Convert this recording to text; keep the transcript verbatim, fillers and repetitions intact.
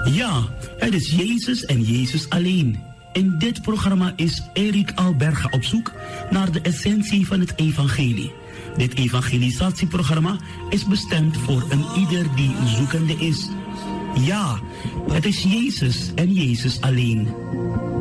Ja, het is Jezus en Jezus alleen. In dit programma is Erik Alberga op zoek naar de essentie van het evangelie. Dit evangelisatieprogramma is bestemd voor een ieder die zoekende is. Ja, het is Jezus en Jezus alleen.